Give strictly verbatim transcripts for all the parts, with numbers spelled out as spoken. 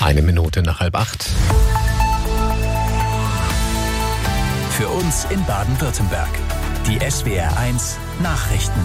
Eine Minute nach halb acht. Für uns in Baden-Württemberg. Die S W R eins Nachrichten.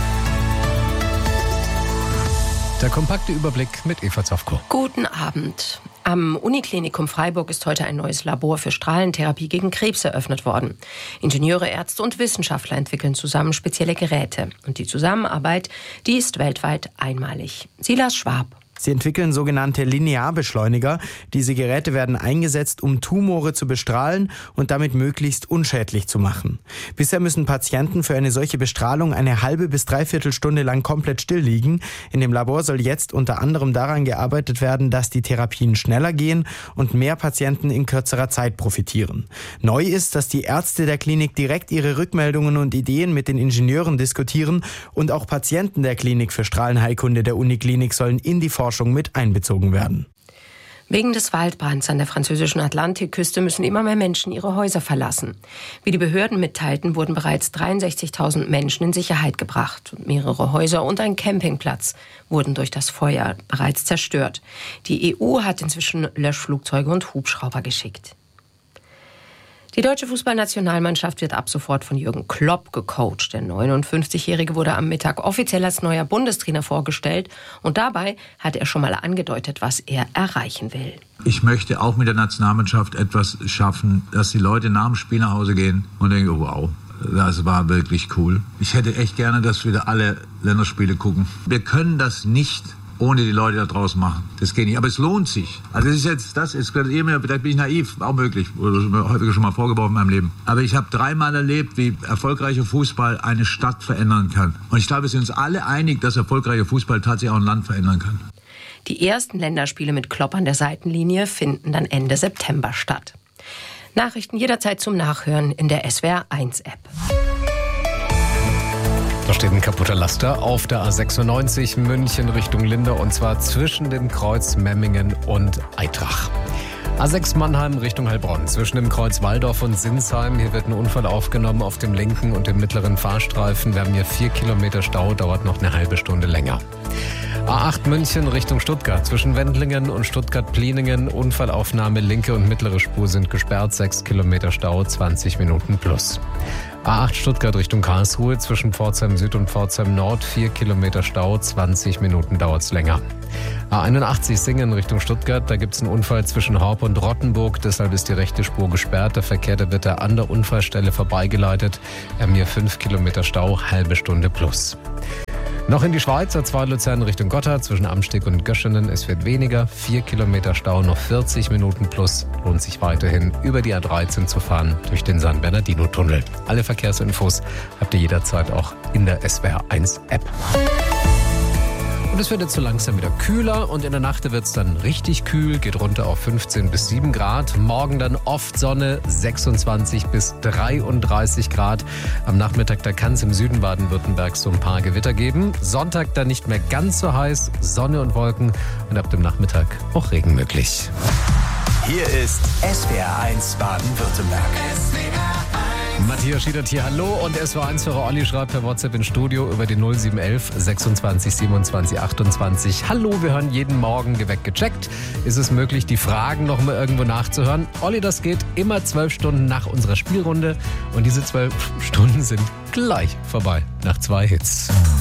Der kompakte Überblick mit Eva Zofko. Guten Abend. Am Uniklinikum Freiburg ist heute ein neues Labor für Strahlentherapie gegen Krebs eröffnet worden. Ingenieure, Ärzte und Wissenschaftler entwickeln zusammen spezielle Geräte. Und die Zusammenarbeit, die ist weltweit einmalig. Silas Schwab. Sie entwickeln sogenannte Linearbeschleuniger. Diese Geräte werden eingesetzt, um Tumore zu bestrahlen und damit möglichst unschädlich zu machen. Bisher müssen Patienten für eine solche Bestrahlung eine halbe bis dreiviertel Stunde lang komplett still liegen. In dem Labor soll jetzt unter anderem daran gearbeitet werden, dass die Therapien schneller gehen und mehr Patienten in kürzerer Zeit profitieren. Neu ist, dass die Ärzte der Klinik direkt ihre Rückmeldungen und Ideen mit den Ingenieuren diskutieren und auch Patienten der Klinik für Strahlenheilkunde der Uniklinik sollen in die Forschung mit einbezogen werden. Wegen des Waldbrands an der französischen Atlantikküste müssen immer mehr Menschen ihre Häuser verlassen. Wie die Behörden mitteilten, wurden bereits dreiundsechzigtausend Menschen in Sicherheit gebracht. Und mehrere Häuser und ein Campingplatz wurden durch das Feuer bereits zerstört. Die E U hat inzwischen Löschflugzeuge und Hubschrauber geschickt. Die deutsche Fußballnationalmannschaft wird ab sofort von Jürgen Klopp gecoacht. Der neunundfünfzigjährige wurde am Mittag offiziell als neuer Bundestrainer vorgestellt. Und dabei hat er schon mal angedeutet, was er erreichen will. Ich möchte auch mit der Nationalmannschaft etwas schaffen, dass die Leute nach dem Spiel nach Hause gehen und denken, oh, wow, das war wirklich cool. Ich hätte echt gerne, dass wir alle Länderspiele gucken. Wir können das nicht ohne die Leute da draußen machen. Das geht nicht. Aber es lohnt sich. Also das ist jetzt, das ist, vielleicht bin ich naiv, auch möglich. Oder mir häufig schon mal vorgeworfen in meinem Leben. Aber ich habe dreimal erlebt, wie erfolgreicher Fußball eine Stadt verändern kann. Und ich glaube, wir sind uns alle einig, dass erfolgreicher Fußball tatsächlich auch ein Land verändern kann. Die ersten Länderspiele mit Klopp an der Seitenlinie finden dann Ende September statt. Nachrichten jederzeit zum Nachhören in der S W R eins App. Da steht ein kaputter Laster auf der A sechsundneunzig München Richtung Linde und zwar zwischen dem Kreuz Memmingen und Eitrach. A sechs Mannheim Richtung Heilbronn, zwischen dem Kreuz Walldorf und Sinsheim. Hier wird ein Unfall aufgenommen auf dem linken und dem mittleren Fahrstreifen. Wir haben hier vier Kilometer Stau, dauert noch eine halbe Stunde länger. A acht München Richtung Stuttgart, zwischen Wendlingen und Stuttgart-Pliningen. Unfallaufnahme, linke und mittlere Spur sind gesperrt, sechs Kilometer Stau, zwanzig Minuten plus. A acht Stuttgart Richtung Karlsruhe, zwischen Pforzheim Süd und Pforzheim Nord, vier Kilometer Stau, zwanzig Minuten dauert's länger. A einundachtzig Singen Richtung Stuttgart, da gibt's einen Unfall zwischen Horb und Rottenburg, deshalb ist die rechte Spur gesperrt. Der Verkehr, der wird da an der Unfallstelle vorbeigeleitet. Wir haben hier fünf Kilometer Stau, halbe Stunde plus. Noch in die Schweiz, A zwei Luzern Richtung Gotthard, zwischen Amsteg und Göschenen. Es wird weniger, vier Kilometer Stau, noch vierzig Minuten plus. Lohnt sich weiterhin über die A dreizehn zu fahren durch den San Bernardino-Tunnel. Alle Verkehrsinfos habt ihr jederzeit auch in der S W R eins App. Und es wird jetzt so langsam wieder kühler und in der Nacht wird es dann richtig kühl, geht runter auf fünfzehn bis sieben Grad. Morgen dann oft Sonne, sechsundzwanzig bis dreiunddreißig Grad. Am Nachmittag, da kann es im Süden Baden-Württembergs so ein paar Gewitter geben. Sonntag dann nicht mehr ganz so heiß, Sonne und Wolken und ab dem Nachmittag auch Regen möglich. Hier ist S W R eins Baden-Württemberg. Matthias Schiedert hier, hallo, und S W R eins-Hörer Olli schreibt per WhatsApp ins Studio über die null sieben elf sechsundzwanzig siebenundzwanzig achtundzwanzig. Hallo, wir hören jeden Morgen Geweckt gecheckt. Ist es möglich, die Fragen noch mal irgendwo nachzuhören? Olli, das geht immer zwölf Stunden nach unserer Spielrunde und diese zwölf Stunden sind gleich vorbei nach zwei Hits.